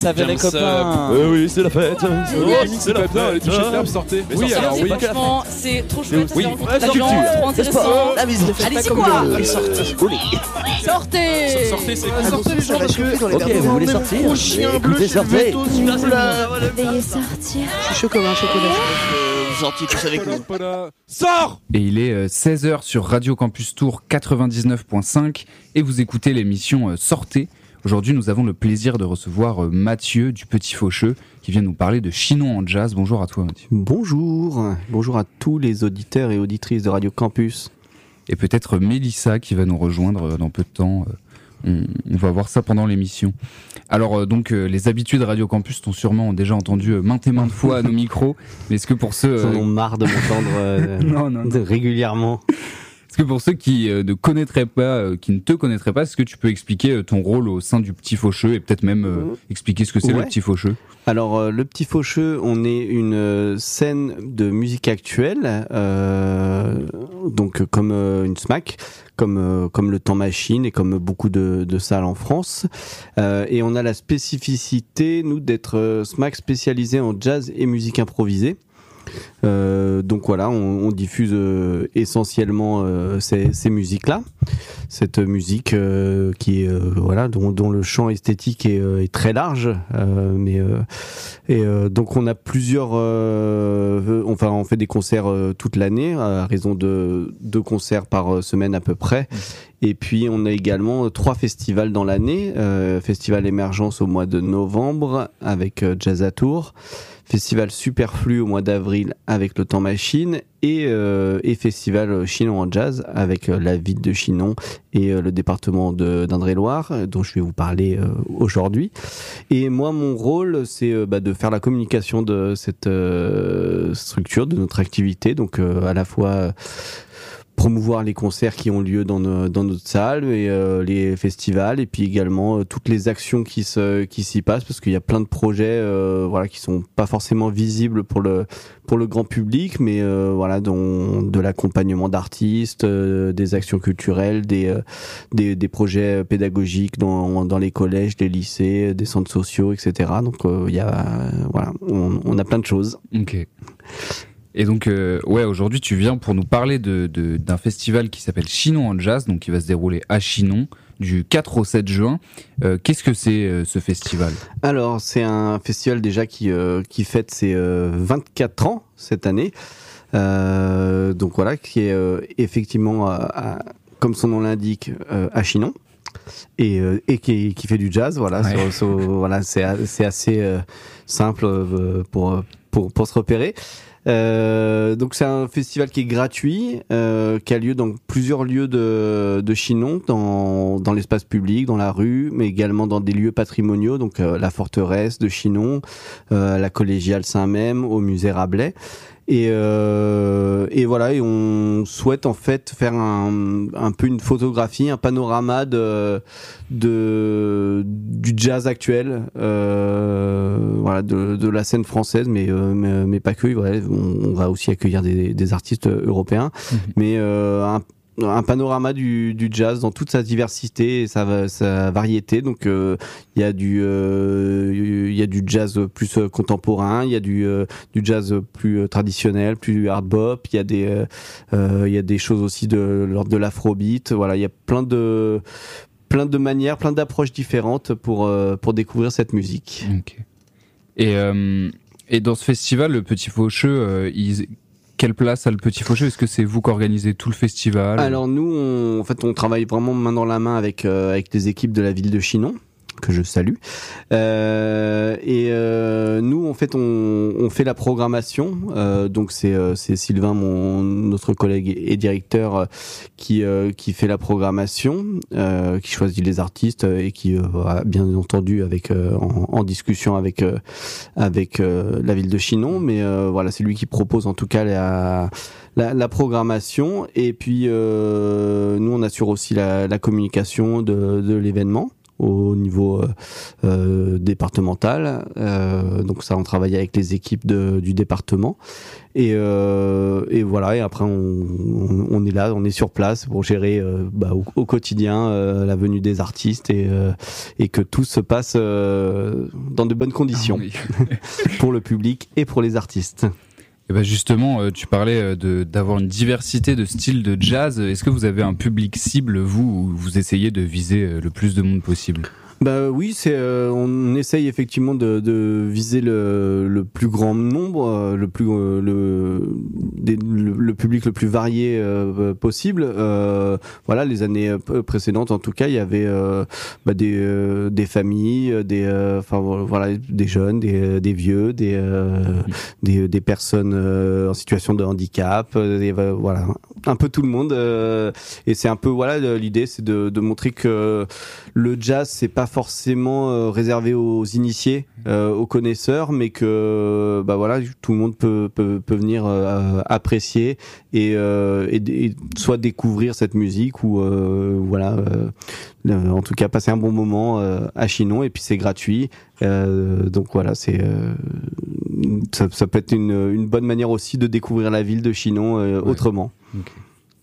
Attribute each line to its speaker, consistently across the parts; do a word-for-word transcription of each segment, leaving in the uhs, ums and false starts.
Speaker 1: Ça fait les copains.
Speaker 2: Euh, oui, c'est la fête.
Speaker 3: Oh,
Speaker 2: c'est la fête.
Speaker 3: Les t-shirts club, sortez.
Speaker 2: Oui,
Speaker 3: sortez.
Speaker 2: alors oui.
Speaker 4: Franchement, c'est trop chouette.
Speaker 2: Oui,
Speaker 4: c'est
Speaker 2: la culture,
Speaker 4: trop intéressant.
Speaker 1: La mise de
Speaker 4: Allez-y quoi.
Speaker 1: Sortez.
Speaker 4: Sortez.
Speaker 3: Sortez, c'est
Speaker 1: Ah,
Speaker 3: sortez les gens parce que.
Speaker 1: Ok, vous voulez sortir?
Speaker 3: Gros chien bleu,
Speaker 1: Écoutez,
Speaker 3: chez
Speaker 1: sortez.
Speaker 3: Veto, s'il vous plaît.
Speaker 5: Veuillez sortir.
Speaker 1: Je suis chaud comme un chocolat. Vous sortiez tous avec nous.
Speaker 3: Sors.
Speaker 6: Et il est seize heures sur Radio Campus Tour quatre-vingt-dix-neuf virgule cinq et vous écoutez l'émission euh, Sortez. Aujourd'hui, nous avons le plaisir de recevoir euh, Mathieu du Petit Faucheux qui vient nous parler de Chinon en jazz. Bonjour à toi Mathieu.
Speaker 7: Bonjour, bonjour à tous les auditeurs et auditrices de Radio Campus.
Speaker 6: Et peut-être Mélissa qui va nous rejoindre dans peu de temps. On, on va voir ça pendant l'émission. Alors euh, donc euh, les habitués de Radio Campus t'ont sûrement déjà entendu euh, maintes et maintes fois à nos micros. Mais est-ce que pour ceux...
Speaker 7: Ils en
Speaker 6: euh,
Speaker 7: ont marre de m'entendre euh,
Speaker 6: non, non, non.
Speaker 7: régulièrement.
Speaker 6: Est-ce que pour ceux qui euh, ne connaîtraient pas, euh, qui ne te connaîtraient pas, est-ce que tu peux expliquer euh, ton rôle au sein du Petit Faucheux et peut-être même euh, expliquer ce que c'est
Speaker 7: Ouais.
Speaker 6: le Petit Faucheux?
Speaker 7: Alors, euh, le Petit Faucheux, on est une euh, scène de musique actuelle, euh, donc comme euh, une SMAC, comme euh, comme le Temps Machine et comme beaucoup de, de salles en France. Euh, et on a la spécificité, nous, d'être euh, SMAC spécialisé en jazz et musique improvisée. Euh, donc voilà, on, on diffuse euh, essentiellement euh, ces, ces musiques-là, cette musique euh, qui est euh, voilà, dont, dont le champ esthétique est, euh, est très large, euh, mais euh, et euh, donc on a plusieurs, euh, enfin on fait des concerts euh, toute l'année à raison de deux concerts par semaine à peu près. Et puis on a également trois festivals dans l'année, euh, Festival Émergence au mois de novembre avec euh, Jazz à Tours, Festival Superflu au mois d'avril avec le Temps Machine et, euh, et Festival Chinon en Jazz avec euh, la ville de Chinon et euh, le département de, d'Indre-et-Loire dont je vais vous parler euh, aujourd'hui. Et moi mon rôle c'est euh, bah, de faire la communication de cette euh, structure, de notre activité, donc euh, à la fois euh, promouvoir les concerts qui ont lieu dans, nos, dans notre salle et euh, les festivals et puis également euh, toutes les actions qui se qui s'y passent parce qu'il y a plein de projets euh, voilà qui sont pas forcément visibles pour le pour le grand public mais euh, voilà dont de l'accompagnement d'artistes, euh, des actions culturelles, des, euh, des des projets pédagogiques dans dans les collèges, les lycées, des centres sociaux, et cetera. Donc il euh, y a euh, voilà on, on a plein de choses.
Speaker 6: Ok. Et donc, euh, ouais, aujourd'hui, tu viens pour nous parler de, de, d'un festival qui s'appelle Chinon en Jazz, donc qui va se dérouler à Chinon du quatre au sept juin. Euh, qu'est-ce que c'est euh, ce festival ?
Speaker 7: Alors, c'est un festival déjà qui euh, qui fête ses euh, vingt-quatre ans cette année. Euh, donc voilà, qui est euh, effectivement, euh, à, comme son nom l'indique, euh, à Chinon. Et, euh, et qui, qui fait du jazz, voilà.
Speaker 6: Ouais.
Speaker 7: So, so, voilà, c'est, c'est assez euh, simple euh, pour, pour, pour se repérer. Euh, donc c'est un festival qui est gratuit, euh, qui a lieu dans plusieurs lieux de, de Chinon, dans, dans l'espace public, dans la rue, mais également dans des lieux patrimoniaux, donc euh, la forteresse de Chinon, euh, la collégiale Saint-Même, au musée Rabelais. Et, euh, et voilà, et on souhaite en fait faire un, un peu une photographie, un panorama de, de du jazz actuel, euh, voilà, de, de la scène française, mais euh, mais, mais pas que. Voilà, on, on va aussi accueillir des, des artistes européens, mmh. mais euh, un un panorama du, du jazz dans toute sa diversité et sa, sa variété. Donc il euh, y a du il euh, y a du jazz plus contemporain, il y a du euh, du jazz plus traditionnel, plus hard bop, il y a des il euh, y a des choses aussi de l'ordre de l'afrobeat. Voilà, il y a plein de plein de manières, plein d'approches différentes pour euh, pour découvrir cette musique.
Speaker 6: Okay. Et euh, et dans ce festival, le Petit Faucheux, euh, ils quelle place a le Petit Faucheux ? Est-ce que c'est vous qui organisez tout le festival ?
Speaker 7: Alors nous, on, en fait, on travaille vraiment main dans la main avec euh, avec les équipes de la ville de Chinon, que je salue. Euh, et euh, nous, en fait, on, on fait la programmation. Euh, donc c'est euh, c'est Sylvain, mon notre collègue et directeur, euh, qui euh, qui fait la programmation, euh, qui choisit les artistes et qui euh, bien entendu avec euh, en, en discussion avec euh, avec euh, la ville de Chinon. Mais euh, voilà, c'est lui qui propose en tout cas la La, la programmation. Et puis euh, nous on assure aussi la, la communication de, de l'événement au niveau euh, euh, départemental. Euh, donc ça, on travaille avec les équipes de, du département. Et, euh, et voilà, et après on, on, on est là, on est sur place pour gérer euh, bah, au, au quotidien euh, la venue des artistes et, euh, et que tout se passe euh, dans de bonnes conditions
Speaker 6: Ah oui.
Speaker 7: pour le public et pour les artistes.
Speaker 6: Et ben justement, euh, tu parlais de, d'avoir une diversité de styles de jazz. Est-ce que vous avez un public cible, vous, où vous essayez de viser euh, le plus de monde possible ?
Speaker 7: Bah oui, c'est euh, on essaye effectivement de, de viser le, le plus grand nombre, euh, le plus euh, le, des, le le public le plus varié euh, possible. Euh, voilà, les années précédentes en tout cas, il y avait euh, bah, des euh, des familles, des enfin euh, voilà, des jeunes, des des vieux, des euh, des, des personnes euh, en situation de handicap, des, euh, voilà, un peu tout le monde. Euh, et c'est un peu voilà, l'idée, c'est de, de montrer que le jazz, c'est pas forcément euh, réservé aux initiés, euh, aux connaisseurs, mais que bah voilà, tout le monde peut peut, peut venir euh, apprécier et, euh, et, et soit découvrir cette musique ou euh, voilà, euh, en tout cas passer un bon moment euh, à Chinon. Et puis c'est gratuit, euh, donc voilà, c'est euh, ça, ça peut être une, une bonne manière aussi de découvrir la ville de Chinon euh,
Speaker 6: Ouais.
Speaker 7: autrement.
Speaker 6: Okay.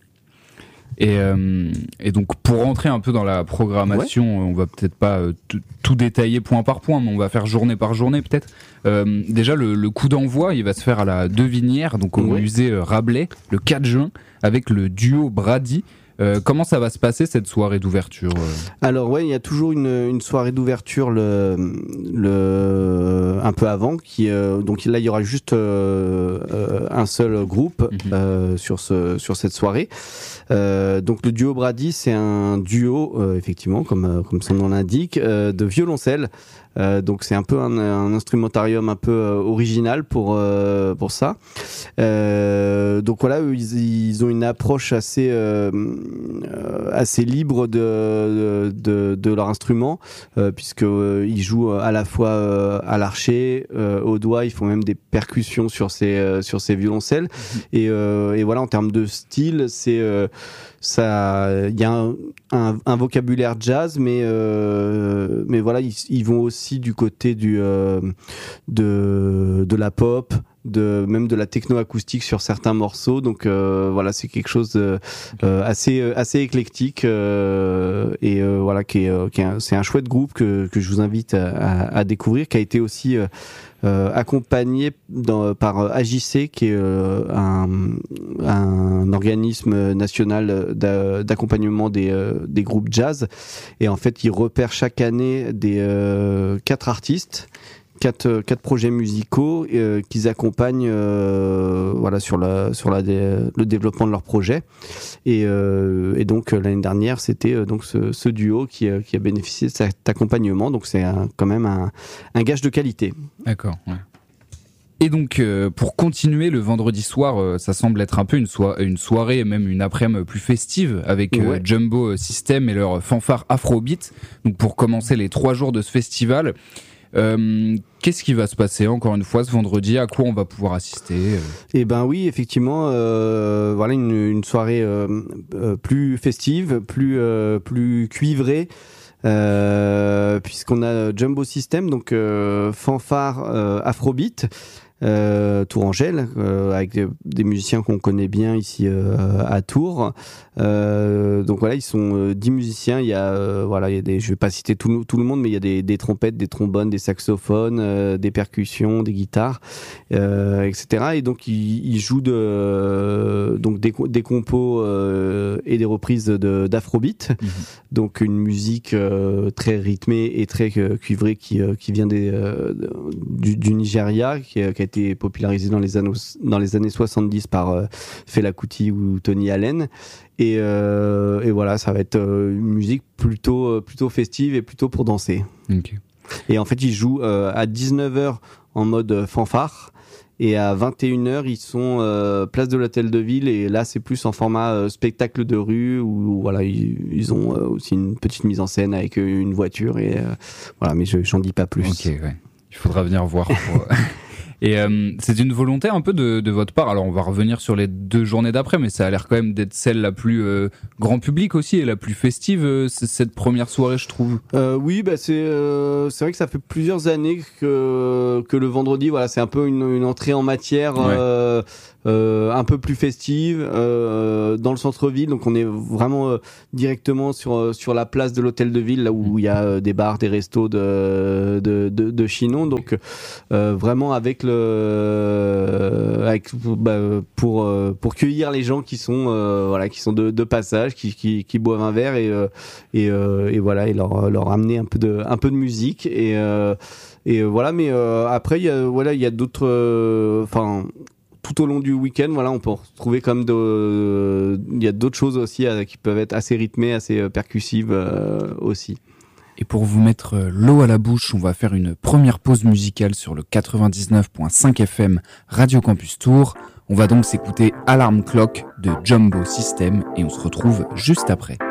Speaker 6: Et, euh, et donc pour rentrer un peu dans la programmation, ouais. on va peut-être pas euh, t- tout détailler point par point, mais on va faire journée par journée peut-être. Euh, déjà le, le coup d'envoi, il va se faire à la Devinière, donc au
Speaker 7: Ouais.
Speaker 6: musée Rabelais, le quatre juin, avec le duo Brady. Euh, comment ça va se passer cette soirée d'ouverture euh
Speaker 7: Alors ouais, il y a toujours une, une soirée d'ouverture le, le un peu avant, qui euh, donc là il y aura juste euh, euh, un seul groupe
Speaker 6: Mm-hmm.
Speaker 7: euh, sur ce sur cette soirée. Euh, donc le duo Brady, c'est un duo euh, effectivement comme euh, comme son nom l'indique, euh, de violoncelle. Euh, donc c'est un peu un, un instrumentarium un peu euh, original pour euh, pour ça. Euh, donc voilà, eux, ils, ils ont une approche assez euh, assez libre de de, de leur instrument, euh, puisque euh, ils jouent à la fois euh, à l'archet, euh, au doigt, ils font même des percussions sur ces euh, sur ces violoncelles. Mmh. Et, euh, et voilà, en termes de style, c'est euh, ça, il y a un, un, un vocabulaire jazz, mais euh, mais voilà, ils, ils vont aussi du côté du euh, de de la pop, de même de la techno-acoustique sur certains morceaux. Donc euh, voilà, c'est quelque chose de, euh, assez assez éclectique euh, et euh, voilà, qui est, qui est un, c'est un chouette groupe que que je vous invite à, à, à découvrir, qui a été aussi euh, Euh, accompagné dans, par A J C, qui est euh, un, un organisme national d'a, d'accompagnement des, euh, des groupes jazz. Et en fait, il repère chaque année des euh, quatre artistes, quatre, quatre projets musicaux euh, qu'ils accompagnent euh, voilà, sur, la, sur la, le développement de leur projet. Et, euh, et donc l'année dernière, c'était euh, donc ce, ce duo qui, euh, qui a bénéficié de cet accompagnement. Donc c'est un, quand même un, un gage de qualité.
Speaker 6: D'accord, ouais. Et donc, euh, pour continuer, le vendredi soir, euh, ça semble être un peu une, so- une soirée, même une après-midi plus festive, avec euh,
Speaker 7: Ouais.
Speaker 6: Jumbo System et leur fanfare Afrobeat. Donc, pour commencer les trois jours de ce festival, euh, qu'est-ce qui va se passer encore une fois ce vendredi ? À quoi on va pouvoir assister ?
Speaker 7: Eh ben oui, effectivement, euh, voilà une, une soirée euh, euh, plus festive, plus euh, plus cuivrée. Euh, puisqu'on a Jumbo System, donc euh, fanfare euh, Afrobeat, euh, Tourangelle, euh, avec des, des musiciens qu'on connaît bien ici euh, à Tours. Euh, donc voilà, ils sont euh, dix musiciens. Il y a euh, voilà, il y a des, je vais pas citer tout, le- tout le monde, mais il y a des, des trompettes, des trombones, des saxophones, euh, des percussions, des guitares, euh, et cetera. Et donc ils, ils jouent de euh, donc des, des compos euh, et des reprises de, d'Afrobeat.
Speaker 6: Mmh.
Speaker 7: Donc une musique euh, très rythmée et très euh, cuivrée qui euh, qui vient des euh, du, du Nigeria, qui, a- qui a été popularisée dans les années dans les années soixante-dix par euh, Fela Kuti ou Tony Allen. Et, euh, et voilà, ça va être euh, une musique plutôt euh, plutôt festive et plutôt pour danser.
Speaker 6: Ok.
Speaker 7: Et en fait, ils jouent euh, à dix-neuf heures en mode fanfare. Et à vingt et une heures, ils sont euh, place de l'Hôtel de Ville. Et là, c'est plus en format euh, spectacle de rue où voilà, ils, ils ont euh, aussi une petite mise en scène avec euh, une voiture. Et euh, voilà, mais je, j'en dis pas plus.
Speaker 6: Ok, ouais. Il faudra venir voir. Pour... Et euh, c'est une volonté un peu de, de votre part. Alors on va revenir sur les deux journées d'après, mais ça a l'air quand même d'être celle la plus euh, grand public aussi et la plus festive, euh, c'est cette première soirée, je trouve.
Speaker 7: Euh, oui, bah c'est euh, c'est vrai que ça fait plusieurs années que que le vendredi, voilà, c'est un peu une, une entrée en matière.
Speaker 6: Ouais.
Speaker 7: Euh, Euh, un peu plus festive euh, dans le centre-ville, donc on est vraiment euh, directement sur euh, sur la place de l'hôtel de ville, là où il y a euh, des bars, des restos de de de, de Chinon, donc euh, vraiment avec le avec bah, pour euh, pour cueillir les gens qui sont euh, voilà qui sont de, de passage, qui, qui qui boivent un verre et euh, et, euh, et voilà et leur leur amener un peu de un peu de musique et euh, et voilà, mais euh, après il y a voilà il y a d'autres enfin euh, tout au long du week-end, voilà, on peut retrouver comme de, il y a d'autres choses aussi euh, qui peuvent être assez rythmées, assez euh, percussives euh, aussi.
Speaker 6: Et pour vous mettre euh, l'eau à la bouche, on va faire une première pause musicale sur le quatre-vingt-dix-neuf virgule cinq F M Radio Campus Tour. On va donc s'écouter Alarm Clock de Jumbo System et on se retrouve juste après.